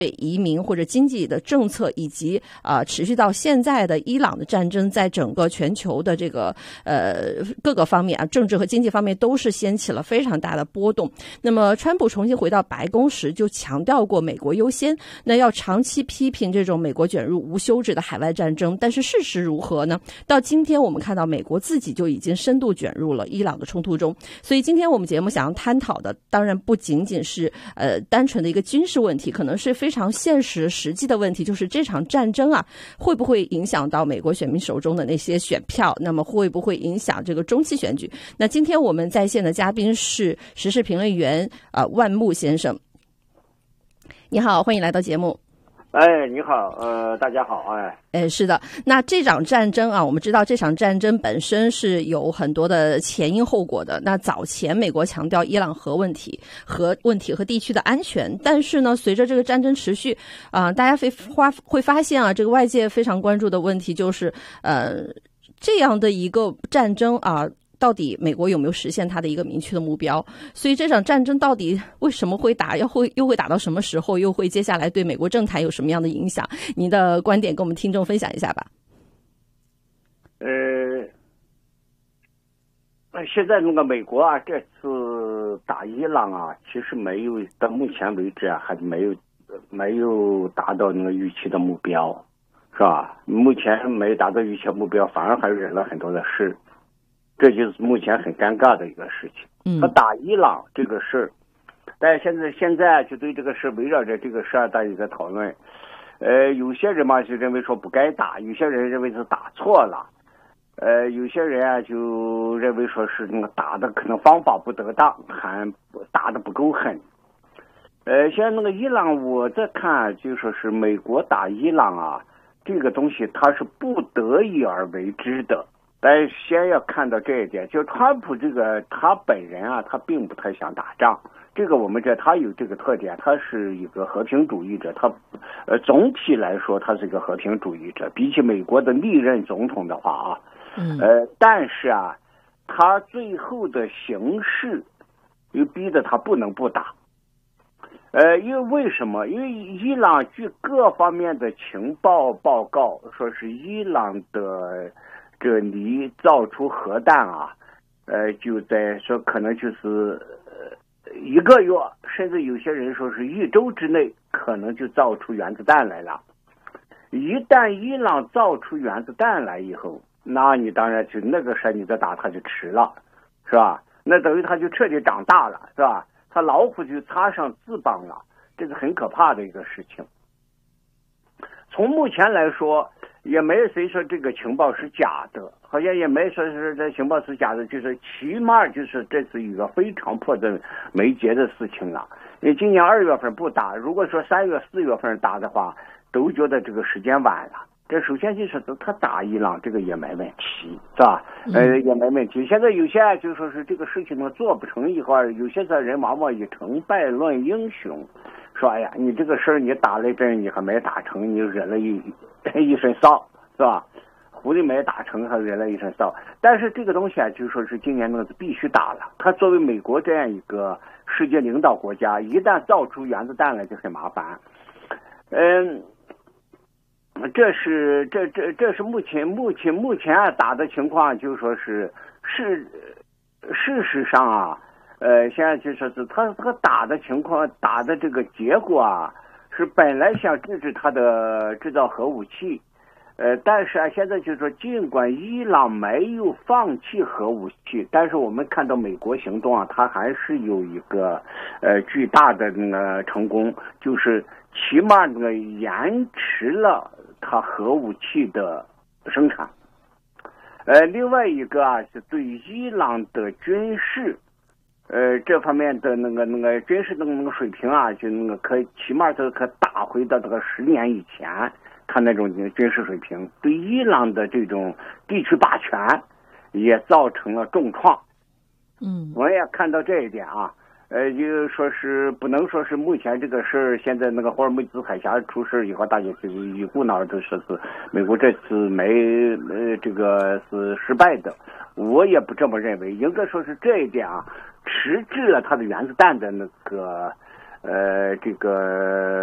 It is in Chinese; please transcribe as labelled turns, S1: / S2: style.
S1: 移民或者经济的政策，以及持续到现在的伊朗的战争，在整个全球的这个各个方面政治和经济方面都是掀起了非常大的波动。那么川普重新回到白宫时就强调过美国优先，那要长期批评这种美国卷入无休止的海外战争。但是事实如何呢？到今天我们看到美国自己就已经深度卷入了伊朗的冲突中。所以今天我们节目想要探讨的当然不仅仅是单纯的一个军事问题，可能是非常现实实际的问题，就是这场战争会不会影响到美国选民手中的那些选票，那么会不会影响这个中期选举。那今天我们在线的嘉宾是时事评论员万木先生。你好，欢迎来到节目。
S2: 你好，大家好，
S1: 是的，那这场战争我们知道这场战争本身是有很多的前因后果的。那早前美国强调伊朗核问题和地区的安全，但是呢，随着这个战争持续大家会发现这个外界非常关注的问题就是这样的一个战争到底美国有没有实现它的一个明确的目标？所以这场战争到底为什么会打，又会打到什么时候，又会接下来对美国政坛有什么样的影响？您的观点跟我们听众分享一下吧。
S2: 现在那个美国这次打伊朗其实没有到目前为止还没有达到那个预期的目标，是吧？目前没有达到预期的目标，反而还惹了很多的事。这就是目前很尴尬的一个事情。他打伊朗这个事但是现在就对这个事围绕着这个事大家在讨论。有些人嘛就认为说不该打，有些人认为是打错了，有些人就认为说是那个打的可能方法不得当，还打的不够狠。现在那个伊朗，我在看就说是美国打伊朗这个东西它是不得已而为之的。但是先要看到这一点，就川普这个他本人他并不太想打仗。这个我们他有这个特点，他是一个和平主义者，他总体来说他是一个和平主义者，比起美国的历任总统的话但是他最后的形势又逼得他不能不打。因为什么？因为伊朗据各方面的情报报告说是伊朗的这离造出核弹就在说可能就是1个月，甚至有些人说是1周之内可能就造出原子弹来了。一旦伊朗造出原子弹来以后，那你当然就那个事你再打他就迟了，是吧？那等于他就彻底长大了，是吧？他老虎就插上翅膀了，这是很可怕的一个事情。从目前来说也没有谁说这个情报是假的，好像也没说是这情报是假的，就是起码就是这是一个非常迫在眉睫的事情了。因为今年2月份不打，如果说3月4月份打的话，都觉得这个时间晚了。这首先就是他打伊朗这个也没问题，是吧？也没问题。现在有些就说是这个事情呢做不成以后，有些人往往以成败论英雄，说哎呀，你这个事儿你打了一阵你还没打成，你惹了一身骚，是吧？狐狸没打成还惹了一身骚。但是这个东西就说是今年那是必须打了。他作为美国这样一个世界领导国家，一旦造出原子弹来就很麻烦。这是目前打的情况，就说是事实上现在就说是他打的情况，打的这个结果是本来想制止他的制造核武器，但是现在就说尽管伊朗没有放弃核武器，但是我们看到美国行动它还是有一个巨大的那个成功，就是起码那个延迟了它核武器的生产。另外一个是对伊朗的军事这方面的那个军事的那个水平就那个可以起码都可打回到这个10年以前他那种军事水平，对伊朗的这种地区霸权也造成了重创。我也看到这一点就说是不能说是目前这个事儿，现在那个霍尔木兹海峡出事以后，大家就一股脑的说是美国这次这个是失败的，我也不这么认为，应该说是这一点迟滞了他的原子弹的那个这个